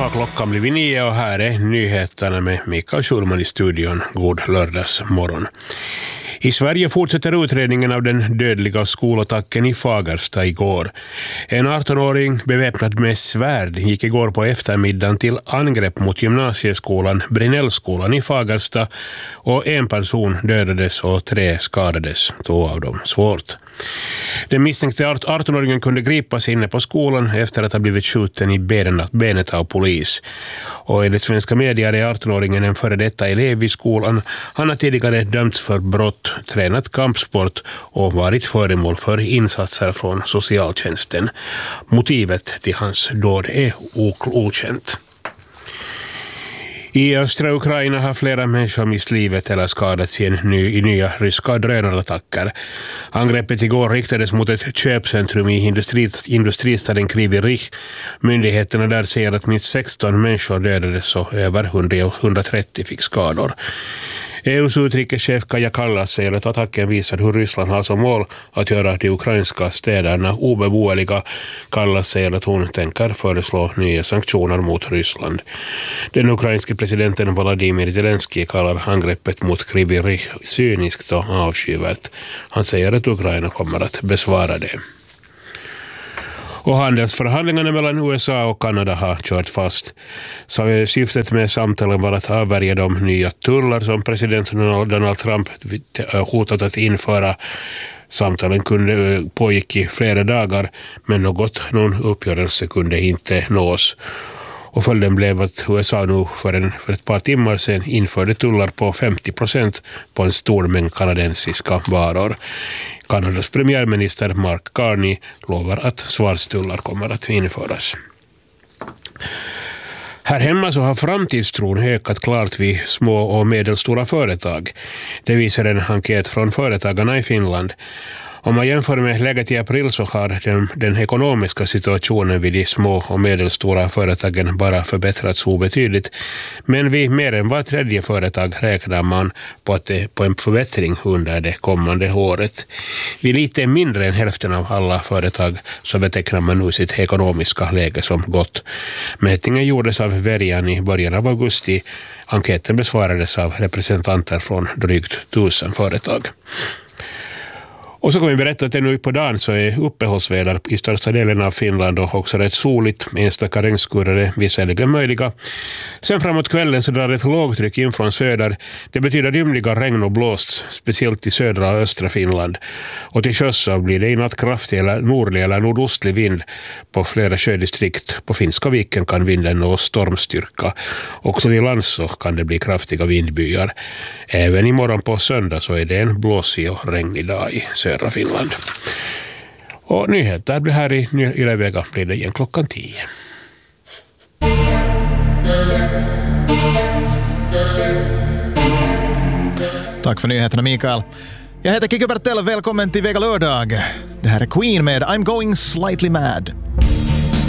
har klockan blivit 9 och här är nyheterna med Mikael Schulman i studion. God lördagsmorgon. I Sverige fortsätter utredningen av den dödliga skolattacken i Fagersta igår. En 18-åring beväpnad med svärd gick igår på eftermiddagen till angrepp mot gymnasieskolan Brinnellskolan i Fagersta och en person dödades och 3 skadades, 2 av dem svårt. Den misstänkte 18-åringen kunde gripas inne på skolan efter att ha blivit skjuten i benet av polis. Och enligt svenska medier är 18-åringen en före detta elev i skolan. Han har tidigare dömts för brott, tränat kampsport och varit föremål för insatser från socialtjänsten. Motivet till hans dåd är okänt. I östra Ukraina har flera människor mist livet eller skadats i nya ryska drönarattacker. Angreppet igår riktades mot ett köpcentrum i industristaden Kryvyi Rih. Myndigheterna där säger att minst 16 människor dödades och över 130 fick skador. EU:s utrikeschef Kaja Kallas säger att attacken visar hur Ryssland har som mål att göra de ukrainska städerna obeboeliga. Kallas säger att hon tänker föreslå nya sanktioner mot Ryssland. Den ukrainske presidenten Volodymyr Zelensky kallar angreppet mot Kryvyi Rih cyniskt och avskyvärt. Han säger att Ukraina kommer att besvara det. Och handelsförhandlingarna mellan USA och Kanada har kört fast. Så syftet med samtalen var att avvärja de nya tullar som president Donald Trump hotat att införa. Samtalen pågick i flera dagar, men någon uppgörelse kunde inte nås. Och följden blev att USA nu för ett par timmar sedan införde tullar på 50% på en stor mängd kanadensiska varor. Kanadas premiärminister Mark Carney lovar att svarstullar kommer att införas. Här hemma så har framtidstron ökat klart vid små och medelstora företag. Det visar en enkät från företagarna i Finland. Om man jämför med läget i april så har den ekonomiska situationen vid de små och medelstora företagen bara förbättrats obetydligt. Men vid mer än var tredje företag räknar man på en förbättring under det kommande året. Vid lite mindre än hälften av alla företag så betecknar man nu sitt ekonomiska läge som gott. Mätningen gjordes av Verian i början av augusti. Enkäten besvarades av representanter från drygt 1000 företag. Och så kan vi berätta att nu på dagen så är uppehållsväder i största delen av Finland och också rätt soligt. Enstaka regnskurar är visserligen möjliga. Sen framåt kvällen så drar ett lågtryck in från söder. Det betyder rymliga regn och blåst, speciellt i södra och östra Finland. Och till sjöss så blir det i natt kraftig eller nordlig eller nordostlig vind på flera sjödistrikt. På Finska viken kan vinden nå stormstyrka. Också vid land så kan det bli kraftiga vindbyar. Även imorgon på söndag så är det en blåsig och regnig dag i södra Finland. Och nyheter blir här i Ylevega blir det igen klockan 10. Tack för nyheterna, Mikael. Jag heter Kikki Bertell, välkommen till Vega lördag. Det här är Queen med I'm going slightly mad.